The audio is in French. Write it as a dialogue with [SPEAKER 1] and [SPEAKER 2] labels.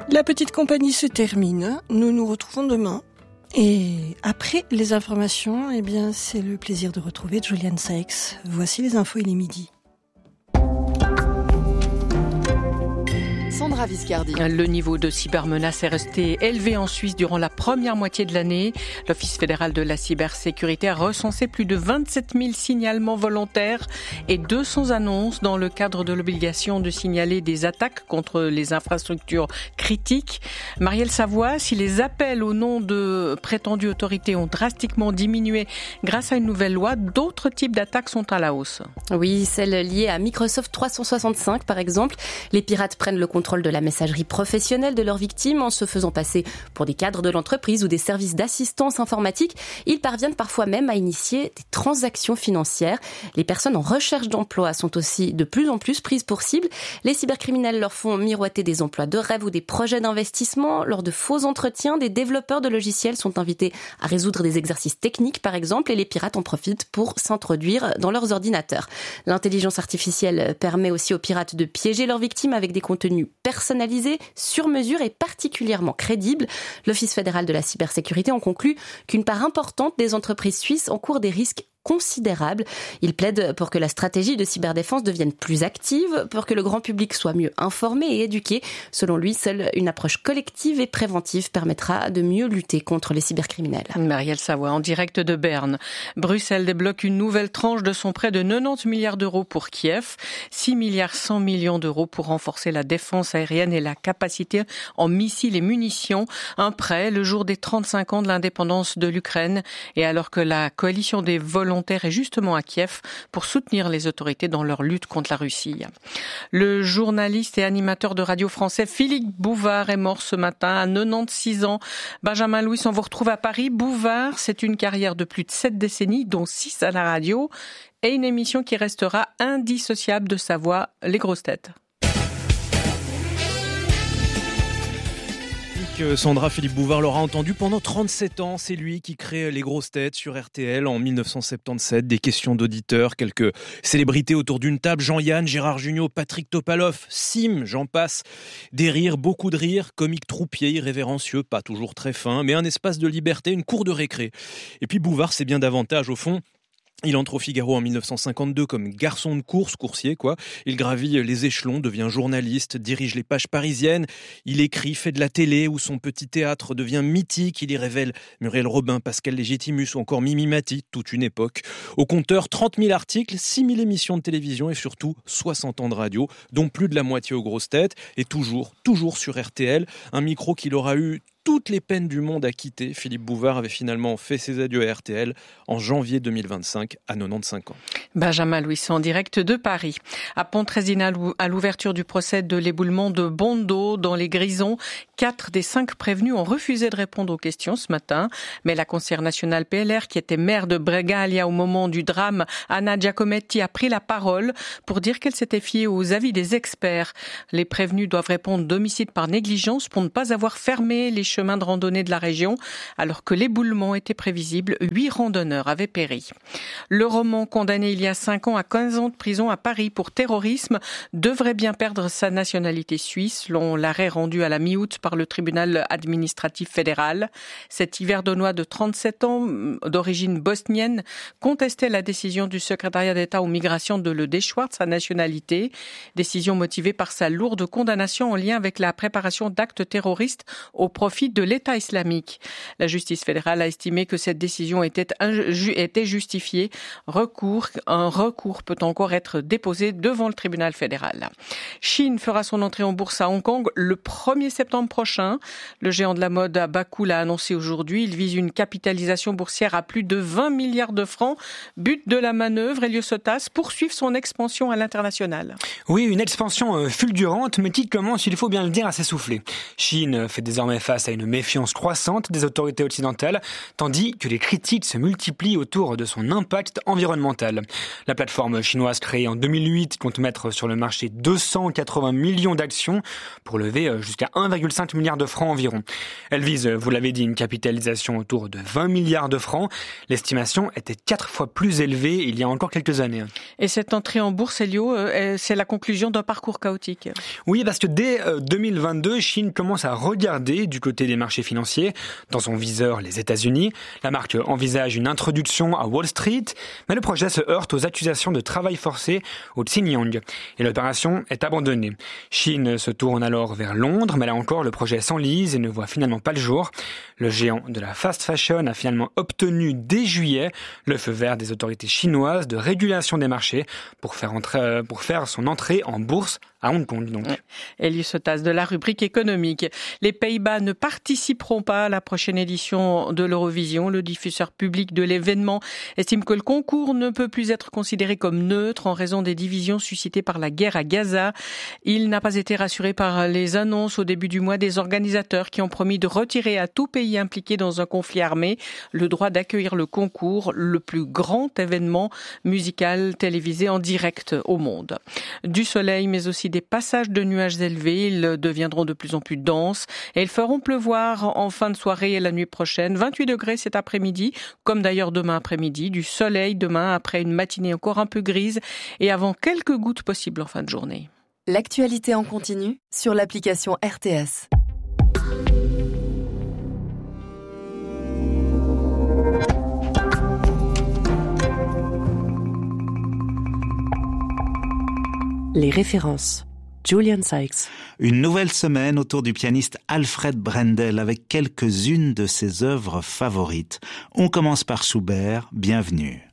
[SPEAKER 1] La petite compagnie se termine. Nous nous retrouvons demain. Et après les informations, eh bien, c'est le plaisir de retrouver Julian Sykes. Voici les infos, il est midi.
[SPEAKER 2] Sandra Viscardi.
[SPEAKER 3] Le niveau de cybermenace est resté élevé en Suisse durant la première moitié de l'année. L'Office fédéral de la cybersécurité a recensé plus de 27 000 signalements volontaires et 200 annonces dans le cadre de l'obligation de signaler des attaques contre les infrastructures critiques. Marielle Savoie, si les appels au nom de prétendues autorités ont drastiquement diminué grâce à une nouvelle loi, d'autres types d'attaques sont à la hausse.
[SPEAKER 2] Oui, celles liées à Microsoft 365 par exemple. Les pirates prennent le contrôle de la messagerie professionnelle de leurs victimes en se faisant passer pour des cadres de l'entreprise ou des services d'assistance informatique. Ils parviennent parfois même à initier des transactions financières. Les personnes en recherche d'emploi sont aussi de plus en plus prises pour cible. Les cybercriminels leur font miroiter des emplois de rêve ou des projets d'investissement. Lors de faux entretiens, des développeurs de logiciels sont invités à résoudre des exercices techniques par exemple et les pirates en profitent pour s'introduire dans leurs ordinateurs. L'intelligence artificielle permet aussi aux pirates de piéger leurs victimes avec des contenus personnalisé, sur mesure et particulièrement crédible. L'Office fédéral de la cybersécurité en conclut qu'une part importante des entreprises suisses encourent des risques considérable. Il plaide pour que la stratégie de cyberdéfense devienne plus active, pour que le grand public soit mieux informé et éduqué. Selon lui, seule une approche collective et préventive permettra de mieux lutter contre les cybercriminels.
[SPEAKER 3] Marielle Savoie, en direct de Berne. Bruxelles débloque une nouvelle tranche de son prêt de 90 milliards d'euros pour Kiev, 6 milliards 100 millions d'euros pour renforcer la défense aérienne et la capacité en missiles et munitions. Un prêt le jour des 35 ans de l'indépendance de l'Ukraine et alors que la coalition des volontaires est justement à Kiev pour soutenir les autorités dans leur lutte contre la Russie. Le journaliste et animateur de radio français Philippe Bouvard est mort ce matin à 96 ans. Benjamin Louis, on vous retrouve à Paris. Bouvard, c'est une carrière de plus de 7 décennies, dont 6 à la radio, et une émission qui restera indissociable de sa voix, Les Grosses Têtes.
[SPEAKER 4] Sandra, Philippe Bouvard l'aura entendu pendant 37 ans. C'est lui qui crée Les Grosses Têtes sur RTL en 1977. Des questions d'auditeurs, quelques célébrités autour d'une table. Jean-Yann, Gérard Jugnot, Patrick Topalov, Sim, j'en passe. Des rires, beaucoup de rires, comique troupier, irrévérencieux, pas toujours très fin, mais un espace de liberté, une cour de récré. Et puis Bouvard, c'est bien davantage au fond. Il entre au Figaro en 1952 comme garçon de course, coursier quoi. Il gravit les échelons, devient journaliste, dirige les pages parisiennes. Il écrit, fait de la télé où son petit théâtre devient mythique. Il y révèle Muriel Robin, Pascal Légitimus ou encore Mimi Mati, toute une époque. Au compteur, 30 000 articles, 6 000 émissions de télévision et surtout 60 ans de radio, dont plus de la moitié aux grosses têtes. Et toujours sur RTL, un micro qu'il aura eu toutes les peines du monde à quitter. Philippe Bouvard avait finalement fait ses adieux à RTL en janvier 2025 à 95 ans.
[SPEAKER 3] Benjamin Louis en direct de Paris. À Pontresina, à l'ouverture du procès de l'éboulement de Bondo dans les Grisons, 4 des 5 prévenus ont refusé de répondre aux questions ce matin. Mais la conseillère nationale PLR, qui était maire de Bregaglia au moment du drame, Anna Giacometti, a pris la parole pour dire qu'elle s'était fiée aux avis des experts. Les prévenus doivent répondre d'homicide par négligence pour ne pas avoir fermé les chemins de randonnée de la région. Alors que l'éboulement était prévisible, 8 randonneurs avaient péri. Le roman condamné il y a 5 ans à 15 ans de prison à Paris pour terrorisme devrait bien perdre sa nationalité suisse, selon l'arrêt rendu à la mi-août par le tribunal administratif fédéral. Cet Yverdonnois de 37 ans, d'origine bosnienne, contestait la décision du secrétariat d'État aux migrations de le déchoir de sa nationalité. Décision motivée par sa lourde condamnation en lien avec la préparation d'actes terroristes au profit de l'État islamique. La justice fédérale a estimé que cette décision était justifiée. Un recours peut encore être déposé devant le tribunal fédéral. Chine fera son entrée en bourse à Hong Kong le 1er septembre prochain. Le géant de la mode à Bakou l'a annoncé aujourd'hui. Il vise une capitalisation boursière à plus de 20 milliards de francs. But de la manœuvre, Héliosotas, poursuivre son expansion à l'international.
[SPEAKER 5] Oui, une expansion fulgurante, mais qui commence, il faut bien le dire, à s'essouffler. Chine fait désormais face à une méfiance croissante des autorités occidentales, tandis que les critiques se multiplient autour de son impact environnemental. La plateforme chinoise créée en 2008 compte mettre sur le marché 280 millions d'actions pour lever jusqu'à 1,5 milliard de francs environ. Elle vise, vous l'avez dit, une capitalisation autour de 20 milliards de francs. L'estimation était 4 fois plus élevée il y a encore quelques années.
[SPEAKER 3] Et cette entrée en bourse, Elio, c'est la conclusion d'un parcours chaotique.
[SPEAKER 5] Oui, parce que dès 2022, Chine commence à regarder du côté des marchés financiers. Dans son viseur, les États-Unis. La marque envisage une introduction à Wall Street, mais le projet se heurte aux accusations de travail forcé au Xinjiang. Et l'opération est abandonnée. Chine se tourne alors vers Londres, mais là encore, le projet s'enlise et ne voit finalement pas le jour. Le géant de la fast fashion a finalement obtenu dès juillet le feu vert des autorités chinoises de régulation des marchés pour faire son entrée en bourse à Hong Kong. Donc.
[SPEAKER 3] Elius Sotas de la rubrique économique. Les Pays-Bas ne participeront pas à la prochaine édition de l'Eurovision. Le diffuseur public de l'événement estime que le concours ne peut plus être considéré comme neutre en raison des divisions suscitées par la guerre à Gaza. Il n'a pas été rassuré par les annonces au début du mois des organisateurs qui ont promis de retirer à tout pays impliqué dans un conflit armé le droit d'accueillir le concours, le plus grand événement musical télévisé en direct au monde. Du soleil, mais aussi des passages de nuages élevés. Ils deviendront de plus en plus denses et ils feront pleuvoir en fin de soirée et la nuit prochaine. 28 degrés cet après-midi, comme d'ailleurs demain après-midi. Du soleil demain après une matinée encore un peu grise et avant quelques gouttes possibles en fin de journée.
[SPEAKER 6] L'actualité en continu sur l'application RTS. Les références. Julian Sykes.
[SPEAKER 7] Une nouvelle semaine autour du pianiste Alfred Brendel avec quelques-unes de ses œuvres favorites. On commence par Schubert, bienvenue.